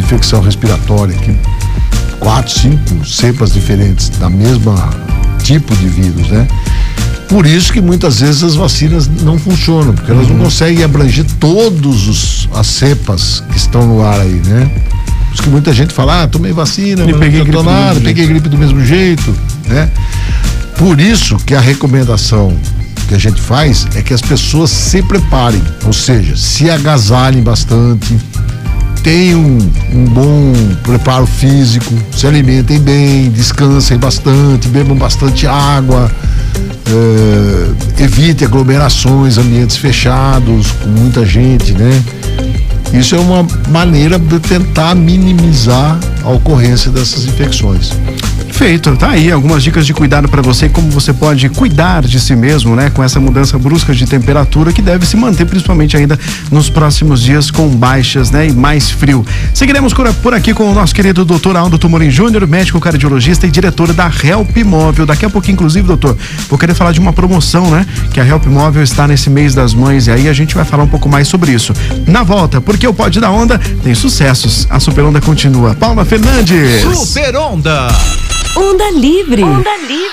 infecção respiratória, que 4, 5 cepas diferentes da mesma tipo de vírus, né? Por isso que muitas vezes as vacinas não funcionam, porque elas não conseguem abranger todas as cepas que estão no ar aí, né? Por isso que muita gente fala, tomei vacina, mas não adiantou nada, peguei gripe do mesmo jeito, né? Por isso que a recomendação que a gente faz é que as pessoas se preparem, ou seja, se agasalhem bastante, tenham um bom preparo físico, se alimentem bem, descansem bastante, bebam bastante água, evite aglomerações, ambientes fechados, com muita gente, né? Isso é uma maneira de tentar minimizar a ocorrência dessas infecções. Perfeito, tá aí algumas dicas de cuidado para você, como você pode cuidar de si mesmo, né? Com essa mudança brusca de temperatura que deve se manter principalmente ainda nos próximos dias com baixas, né? E mais frio. Seguiremos por aqui com o nosso querido Dr. Aldo Tumorim Júnior, médico cardiologista e diretor da Help Móvel. Daqui a pouquinho, inclusive, doutor, vou querer falar de uma promoção, né? Que a Help Móvel está nesse mês das mães e aí a gente vai falar um pouco mais sobre isso. Na volta, porque o Pode da Onda tem sucessos. A Super Onda continua. Paula Fernandes. Super Onda. Onda Livre.